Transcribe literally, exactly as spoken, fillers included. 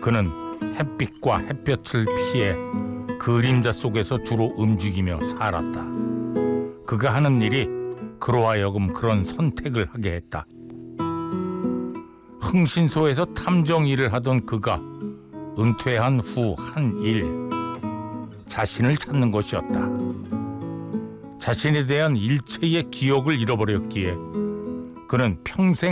그는 햇빛과 햇볕을 피해 그림자 속에서 주로 움직이며 살았다. 그가 하는 일이 그로 하여금 그런 선택을 하게 했다. 흥신소에서 탐정 일을 하던 그가 은퇴한 후 한 일, 자신을 찾는 것이었다. 자신에 대한 일체의 기억을 잃어버렸기에 그는 평생